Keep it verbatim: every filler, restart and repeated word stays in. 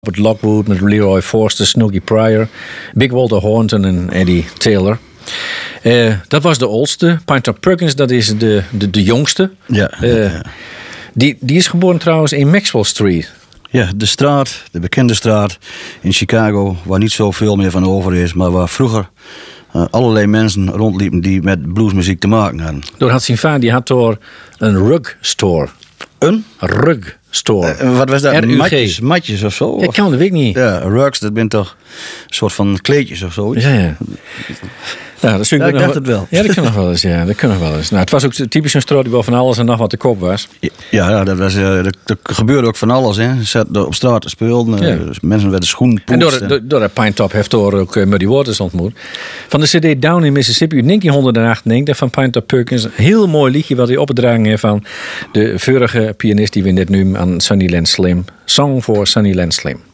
Robert Lockwood met Leroy Forster, Snooky Pryor, Big Walter Hornton en Eddie Taylor. Uh, dat was de oudste. Pinetop Perkins, dat is de, de, de jongste. Ja, uh, ja, ja. Die, die is geboren trouwens in Maxwell Street. Ja, de straat, de bekende straat in Chicago, waar niet zoveel meer van over is, maar waar vroeger uh, allerlei mensen rondliepen die met bluesmuziek te maken hadden. Door had zijn vader, die had door een rug store. Een? Rug store. Uh, wat was dat? R U G. Matjes, matjes of zo? Ik kan dat weet ik niet. Ja, rugs, dat bent toch een soort van kleedjes of zo? Ja, ja. Ja, dat ja, ik dacht nog, het wel. Ja, dat kan nog wel eens. Ja, dat kan nog wel eens. Nou, het was ook typisch een straat die wel van alles en nog wat te koop was. Ja, ja dat was, uh, er, er gebeurde ook van alles. Hè. Ze zaten op straat te spelen. Uh, Ja. dus mensen werden schoenen En door, door, door dat Pinetop heeft door ook uh, Muddy Waters ontmoet. Van de cd Down in Mississippi uit negentienhonderdachtennegentig van Pinetop Perkins. Een heel mooi liedje wat hij opgedragen heeft van de vorige pianist die we net nu aan Sunnyland Slim. Song voor Sunnyland Slim.